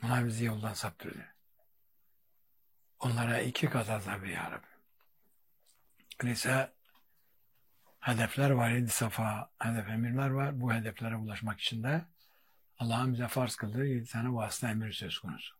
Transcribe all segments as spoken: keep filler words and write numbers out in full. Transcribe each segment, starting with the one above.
Onlar bizi yoldan saptırdı. Onlara iki kat azabı ya Rabbi. Öyleyse hedefler var, yedi safa hedef emirler var. Bu hedeflere ulaşmak için de Allah'ın bize farz kıldığı yedi tane vasıta emir söz konusu.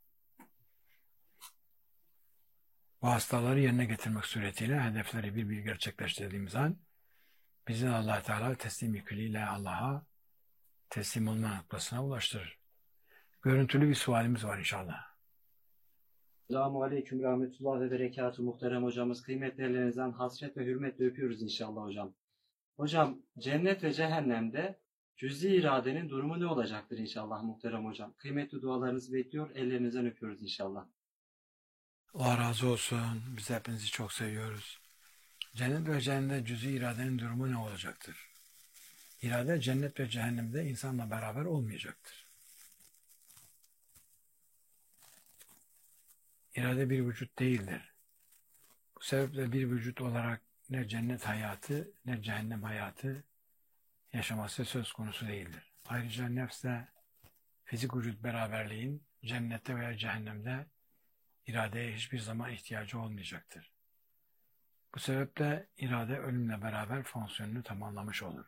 Vasıtaları yerine getirmek suretiyle hedefleri bir bir gerçekleştirdiğimiz an bizi Allah Teala teslim yüküyle Allah'a teslim olma noktasına ulaştırır. Görüntülü bir sualimiz var inşallah. Selamun Aleyküm Rahmetullah ve Berekatuhu muhterem hocamız. Kıymetli ellerinizden hasret ve hürmetle öpüyoruz inşallah hocam. Hocam cennet ve cehennemde cüz'i iradenin durumu ne olacaktır inşallah muhterem hocam? Kıymetli dualarınızı bekliyor. Ellerinizden öpüyoruz inşallah. Allah razı olsun. Biz hepinizi çok seviyoruz. Cennet ve cehennemde cüz'i iradenin durumu ne olacaktır? İrade cennet ve cehennemde insanla beraber olmayacaktır. İrade bir vücut değildir. Bu sebeple bir vücut olarak ne cennet hayatı ne cehennem hayatı yaşaması söz konusu değildir. Ayrıca nefsle fizik vücut beraberliğin cennette veya cehennemde iradeye hiçbir zaman ihtiyacı olmayacaktır. Bu sebeple irade ölümle beraber fonksiyonunu tamamlamış olur.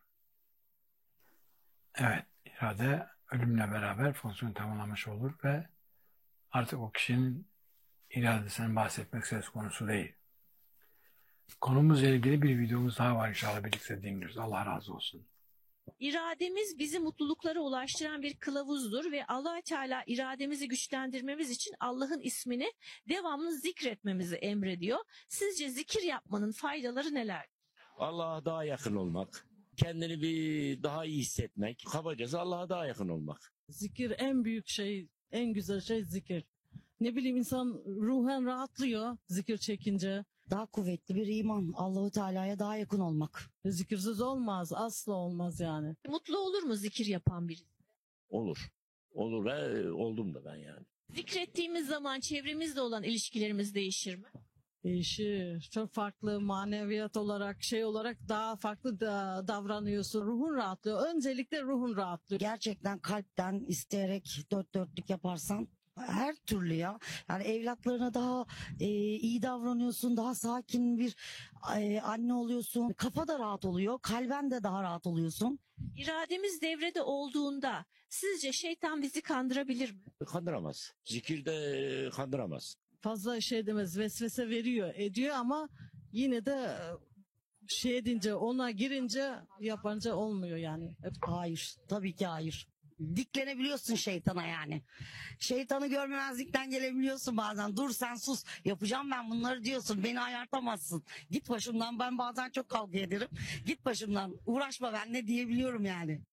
Evet, irade ölümle beraber fonksiyonu tamamlamış olur ve artık o kişinin iradesinden bahsetmek söz konusu değil. Konumuzla ilgili bir videomuz daha var inşallah birlikte dinliyoruz. Allah razı olsun. İrademiz bizi mutluluklara ulaştıran bir kılavuzdur ve Allah-u Teala irademizi güçlendirmemiz için Allah'ın ismini devamlı zikretmemizi emrediyor. Sizce zikir yapmanın faydaları neler? Allah'a daha yakın olmak, kendini bir daha iyi hissetmek, kabacası Allah'a daha yakın olmak. Zikir en büyük şey, en güzel şey zikir. Ne bileyim insan ruhen rahatlıyor zikir çekince. Daha kuvvetli bir iman, Allahu Teala'ya daha yakın olmak. Zikirsiz olmaz, asla olmaz yani. Mutlu olur mu zikir yapan biri? Olur. Olur ve oldum da ben yani. Zikrettiğimiz zaman çevremizle olan ilişkilerimiz değişir mi? Değişir. Çok farklı maneviyat olarak, şey olarak daha farklı da davranıyorsun. Ruhun rahatlıyor. Öncelikle ruhun rahatlıyor. Gerçekten kalpten isteyerek dört dörtlük yaparsan her türlü ya. Yani evlatlarına daha e, iyi davranıyorsun, daha sakin bir e, anne oluyorsun. Kafa da rahat oluyor, kalben de daha rahat oluyorsun. İrademiz devrede olduğunda sizce şeytan bizi kandırabilir mi? Kandıramaz. Zikirde kandıramaz. Fazla şey demez, vesvese veriyor, ediyor ama yine de şey edince, ona girince yapınca olmuyor yani. Hep Hayır, tabii ki hayır. Diklenebiliyorsun şeytana yani. Şeytanı görmemezlikten gelebiliyorsun bazen. Dur sen sus, yapacağım ben bunları diyorsun. Beni ayartamazsın. Git başımdan, ben bazen çok kavga ederim. Git başımdan, uğraşma benimle diyebiliyorum yani.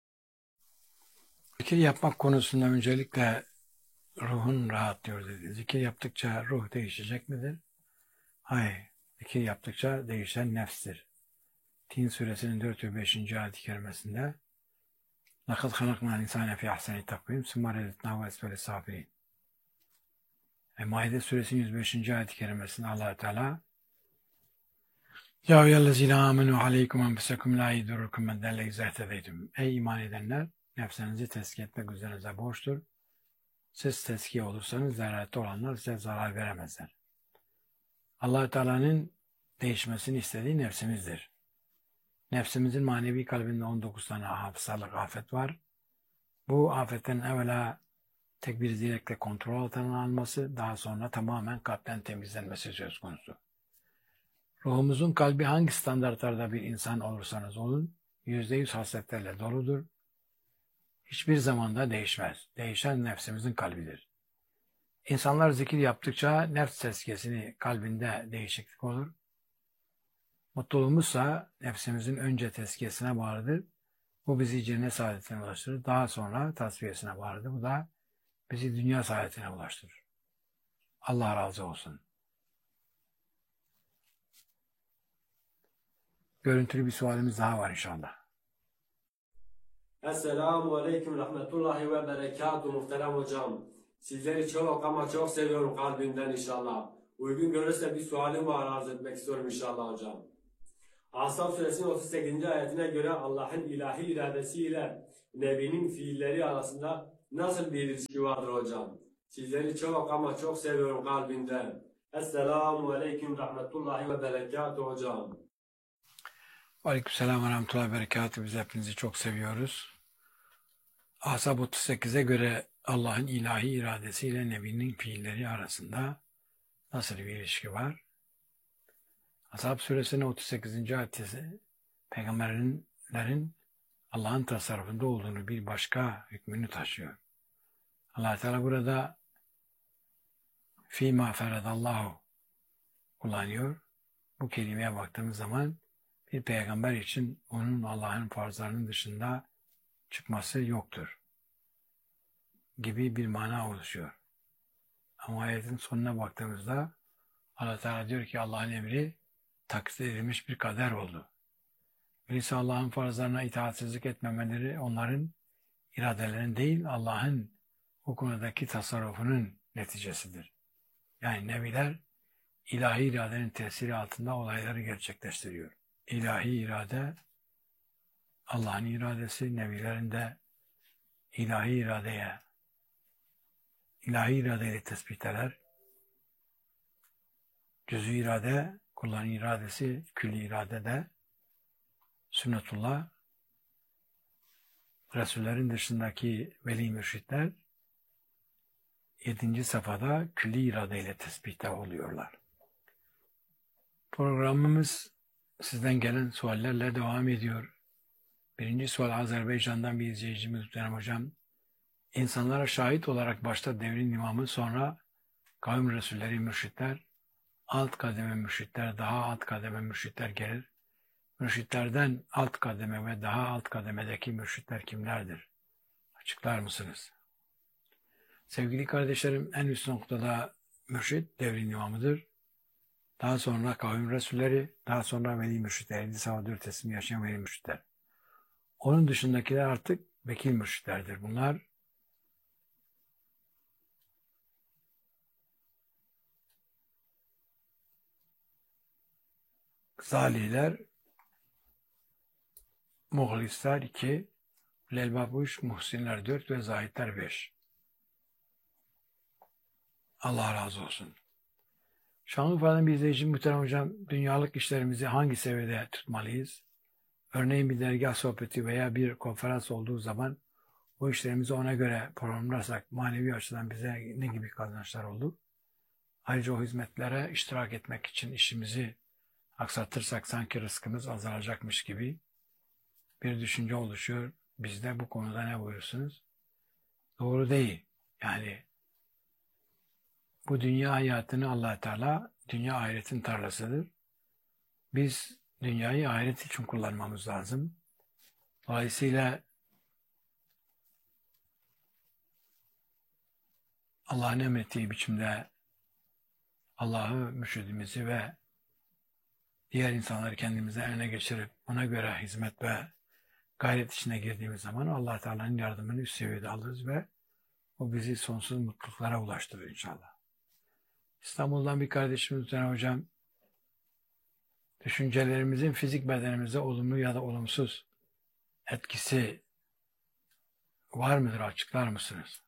Zikir yapmak konusunda öncelikle ruhun rahatlıyor dedi. Zikir yaptıkça ruh değişecek midir? Hayır. Zikir yaptıkça değişen nefstir. Tin suresinin dört ve beşinci ayet-i kerimesinde لَقَدْ خَلَقْنَا الْاِنْسَانَ فِي اَحْسَنِ تَقْوِيمٍ ثُمَّ رَدَدْنَاهُ أَسْفَلَ السَّافِلِينَ. E, Maide suresinin yüz beşinci ayet-i kerimesinde Allah-u Teala يَا اَيَّهَا آمَنُوا عَلَيْكُمْ أَنْفُسَكُمْ لَا يَضُرُّكُمْ مَنْ ضَلَّ إِذَا اهْتَدَيْتُمْ. Ey iman edenler! Nefsinizi tezkiye etmek üzerinize borçtur. Siz tezkiye olursanız zararette olanlar size zarar veremezler. Allah-u Teala'nın değişmesini istediği nefsimizdir. Nefsimizin manevi kalbinde on dokuz tane hafızalık afet var. Bu afetten evvela tek bir ziyrekle kontrol altına alınması, daha sonra tamamen kalpten temizlenmesi söz konusu. Ruhumuzun kalbi hangi standartlarda bir insan olursanız olun, yüzde yüz hasletlerle doludur. Hiçbir zamanda değişmez. Değişen nefsimizin kalbidir. İnsanlar zikir yaptıkça nefs tezkiyesini kalbinde değişiklik olur. Mutluluğumuzsa nefsimizin önce tezkiyesine bağlıdır. Bu bizi cennet saadetine ulaştırır. Daha sonra tasfiyesine bağlıdır. Bu da bizi dünya saadetine ulaştırır. Allah razı olsun. Görüntülü bir sualimiz daha var inşallah. Esselamu Aleyküm Rahmetullahi ve Berekatuhu muhterem hocam. Sizleri çok ama çok seviyorum kalbimden inşallah. Uygun görürse bir sualim var, arz etmek istiyorum inşallah hocam. Ashab suresinin otuz sekizinci ayetine göre Allah'ın ilahi iradesiyle Nebi'nin fiilleri arasında nasıl bir ilişki vardır hocam? Sizleri çok ama çok seviyorum kalbimden. Esselamu Aleyküm Rahmetullahi ve Berekatuhu hocam. Aleykümselam ve rahmetullahi ve berekatuhu. Biz hepinizi çok seviyoruz. Ashab otuz sekize göre Allah'ın ilahi iradesiyle Nebi'nin fiilleri arasında nasıl bir ilişki var? Ashab suresinin otuz sekizinci ayeti peygamberlerin Allah'ın tasarrufunda olduğunu bir başka hükmünü taşıyor. Allah Teala burada fîmâ feredallahu kullanıyor. Bu kelimeye baktığımız zaman bir peygamber için onun Allah'ın farzlarının dışında çıkması yoktur gibi bir mana oluşuyor. Ama ayetin sonuna baktığımızda Allah Teala diyor ki Allah'ın emri takdir edilmiş bir kader oldu. Öyleyse Allah'ın farzlarına itaatsizlik etmemeleri onların iradelerinin değil Allah'ın o konudaki tasarrufunun neticesidir. Yani nebiler ilahi iradenin tesiri altında olayları gerçekleştiriyor. İlahi irade Allah'ın iradesi, nebilerin de ilahi iradeye ilahi iradeyle tespit eder. Cüz-i irade, kulların iradesi, külli irade de sünnetullah, Resullerin dışındaki veli mürşitler yedinci safhada külli iradeyle tespitte oluyorlar. Programımız sizden gelen suallerle devam ediyor. Birinci sual Azerbaycan'dan bir izleyicimiz Muhterem Hocam. İnsanlara şahit olarak başta devrin imamı, sonra kavim Resulleri, mürşitler, alt kademe mürşitler, daha alt kademe mürşitler gelir. Mürşitlerden alt kademe ve daha alt kademedeki mürşitler kimlerdir? Açıklar mısınız? Sevgili kardeşlerim, en üst noktada mürşit devrin imamıdır. Daha sonra kavim Resulleri, daha sonra veli mürşitler, yedi savadı ötesini yaşayan veli mürşitler. Onun dışındakiler artık vekil mürşitlerdir. Bunlar Zaliler, Muhlisler iki, Lelbab üç, Muhsinler dört ve Zahitler beş. Allah razı olsun. Şanlıurfa'dan bir izleyicim Muhterem Hocam, dünyalık işlerimizi hangi seviyede tutmalıyız? Örneğin bir dergah sohbeti veya bir konferans olduğu zaman o işlerimizi ona göre programlarsak manevi açıdan bize ne gibi kazançlar olur? Ayrıca o hizmetlere iştirak etmek için işimizi aksatırsak sanki rızkımız azalacakmış gibi bir düşünce oluşuyor. Bizde bu konuda ne buyursunuz? Doğru değil. Yani bu dünya hayatını Allah Teala dünya ahiretin tarlasıdır. Biz dünyayı ahiret için kullanmamız lazım. Dolayısıyla Allah'ın emrettiği biçimde Allah'ı, mürşidimizi ve diğer insanları kendimize eline geçirip ona göre hizmet ve gayret içine girdiğimiz zaman Allah Teala'nın yardımını üst seviyede alırız ve o bizi sonsuz mutluluklara ulaştırır inşallah. İstanbul'dan bir kardeşimiz Muhterem Hocam, düşüncelerimizin fizik bedenimize olumlu ya da olumsuz etkisi var mıdır? Açıklar mısınız?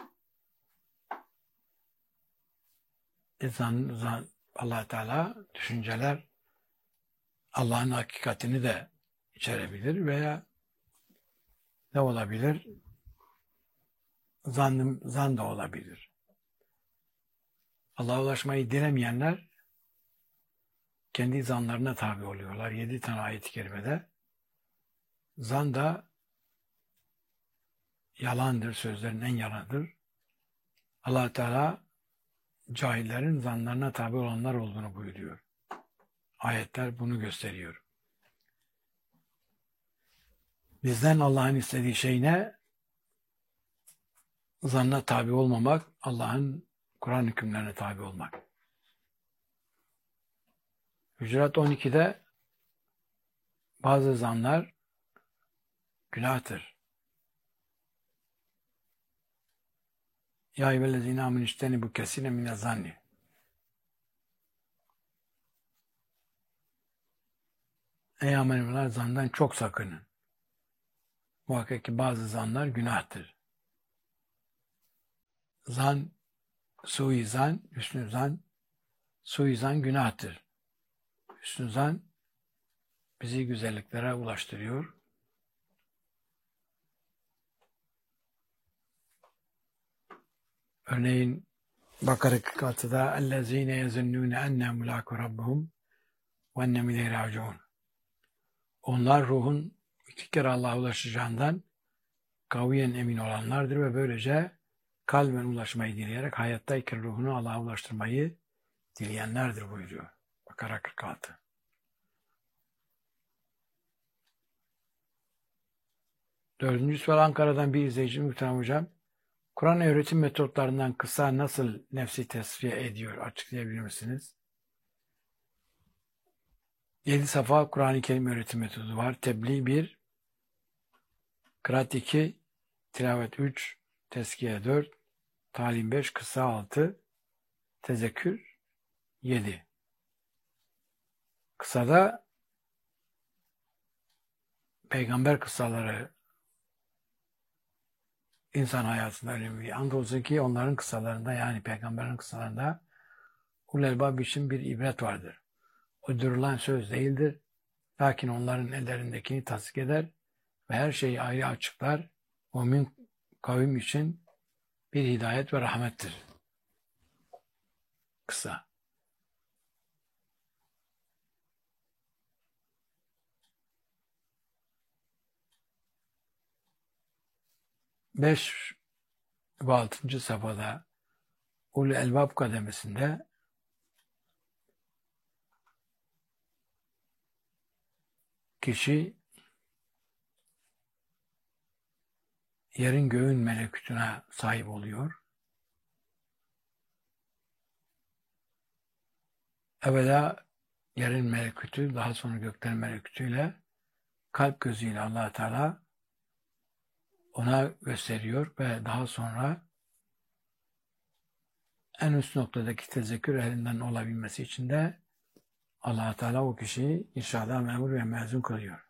İnsan, zan, Allah Teala düşünceler Allah'ın hakikatini de içerebilir veya ne olabilir? Zan, zan da olabilir. Allah'a ulaşmayı dilemeyenler kendi zanlarına tabi oluyorlar. Yedi tane ayet-i kerimede. Zan da yalandır, sözlerin en yalanıdır. Allah Teala cahillerin zanlarına tabi olanlar olduğunu buyuruyor. Ayetler bunu gösteriyor. Bizden Allah'ın istediği şey ne? Zanna tabi olmamak, Allah'ın Kur'an hükümlerine tabi olmak. Hücurat on ikide bazı zanlar günahtır. Ya eyyühellezine amenu ictenibu kesîren mine zanni. Ey amenüler, zandan çok sakının. Muhakkak ki bazı zanlar günahtır. Zan suizan, hüsnü zan, suizan günahtır. Hüsnü zan bizi güzelliklere ulaştırıyor. Örneğin Bakara kırk altıda اَلَّذ۪ينَ يَزُنُّونَ اَنَّا مُلَاكُ رَبِّهُمْ وَاَنَّمْ اِلَيْهِ رَاجِعُونَ. Onlar ruhun iki kere Allah'a ulaşacağından kaviyen emin olanlardır ve böylece kalben ulaşmayı dileyerek hayattayken ruhunu Allah'a ulaştırmayı dileyenlerdir buyuruyor. Bakara kırk altı. Dördüncü soru Ankara'dan bir izleyici muhterem hocam. Kur'an öğretim metotlarından kısa nasıl nefsi tesviye ediyor? Açıklayabilir misiniz? Yedi safa Kur'an-ı Kerim öğretim metodu var. Tebliğ bir, kıraat iki, tilavet üç, teskiye dört, talim beş, kısa altı, tezekkür yedi. Kısada peygamber kıssaları insan hayatında önemli. Andolsun ki onların kıssalarında, yani peygamberin kıssalarında ulul elbab için bir ibret vardır. Uydurulan söz değildir. Lakin onların ellerindekini tasdik eder ve her şeyi ayrı açıklar. Mümin kavim için bir hidayet ve rahmettir. Kısa. Beş ve altıncı safhada ulul elbab kademesinde kişi yerin göğün melekutuna sahip oluyor. Evvela yerin melekutu, daha sonra göklerin melekutuyla kalp gözüyle Allah Teala ona gösteriyor ve daha sonra en üst noktadaki tezekkür elinden olabilmesi için de Allah Teala o kişiyi irşada memur ve mezun kılıyor.